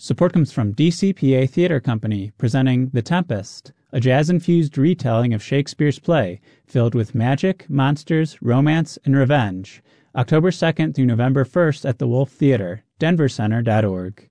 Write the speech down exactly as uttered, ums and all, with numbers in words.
Support comes from D C P A Theater Company, presenting The Tempest, a jazz-infused retelling of Shakespeare's play, filled with magic, monsters, romance, and revenge. October second through November first at the Wolf Theater, denver center dot org.